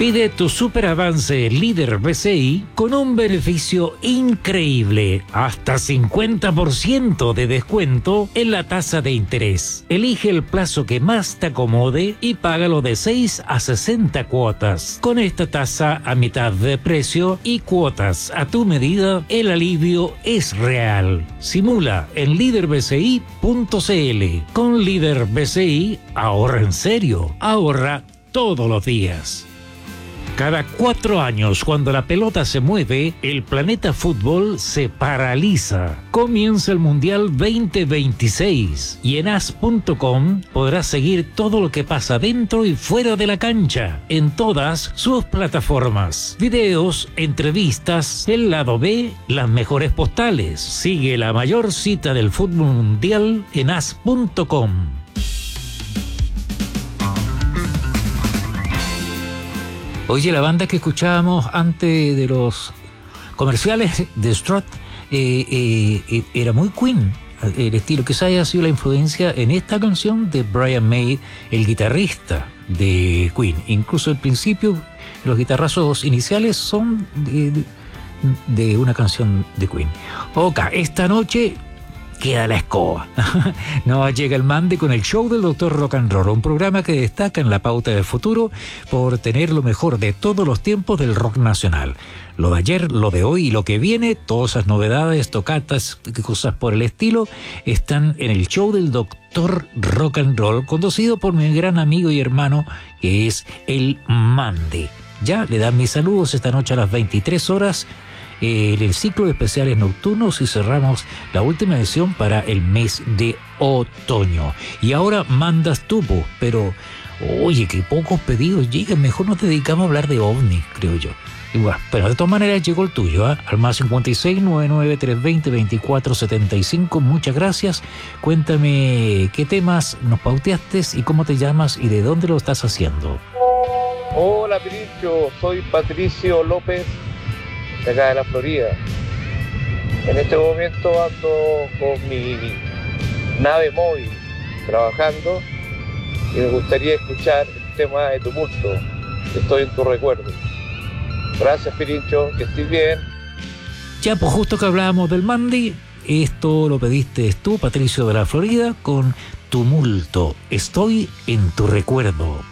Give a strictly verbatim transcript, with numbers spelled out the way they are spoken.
Pide tu super avance líder B C I con un beneficio increíble, hasta cincuenta por ciento de descuento en la tasa de interés. Elige el plazo que más te acomode y págalo de seis a sesenta cuotas. Con esta tasa a mitad de precio y cuotas a tu medida, el alivio es real. Simula en líder b c i punto c l. Con Líder B C I, ahorra en serio, ahorra todos los días. Cada cuatro años, cuando la pelota se mueve, el planeta fútbol se paraliza. Comienza el Mundial veinte veintiséis y en as punto com podrás seguir todo lo que pasa dentro y fuera de la cancha, en todas sus plataformas. Videos, entrevistas, el lado B, las mejores postales. Sigue la mayor cita del fútbol mundial en as punto com. Oye, la banda que escuchábamos antes de los comerciales de Strut eh, eh, era muy Queen, el estilo. Quizá haya sido la influencia en esta canción de Brian May, el guitarrista de Queen. Incluso al principio, los guitarrazos iniciales son de, de una canción de Queen. Ok, esta noche queda la escoba. Nos llega el mande con el show del doctor Rock and Roll, un programa que destaca en la pauta del futuro por tener lo mejor de todos los tiempos del rock nacional. Lo de ayer, lo de hoy y lo que viene, todas esas novedades, tocatas, cosas por el estilo, están en el show del doctor Rock and Roll, conducido por mi gran amigo y hermano, que es el Mande. Ya le dan mis saludos esta noche a las veintitrés horas, en el ciclo de especiales nocturnos, y cerramos la última edición para el mes de otoño. Y ahora mandas tú, pero oye, que pocos pedidos llegan, mejor nos dedicamos a hablar de ovnis, creo yo. Igual, pero de todas maneras llegó el tuyo, ¿eh? Al más cincuenta y seis, noventa y nueve, trescientos veinte, veinticuatro setenta y cinco. Muchas gracias. Cuéntame qué temas nos pauteaste y cómo te llamas y de dónde lo estás haciendo. Hola, Pirincho, soy Patricio López, de acá de la Florida. En este momento ando con mi nave móvil trabajando y me gustaría escuchar el tema de Tumulto, Estoy en tu recuerdo. Gracias, Pirincho, que estés bien. Ya, pues justo que hablábamos del Mandy, esto lo pediste tú, Patricio de la Florida, con Tumulto, Estoy en tu recuerdo.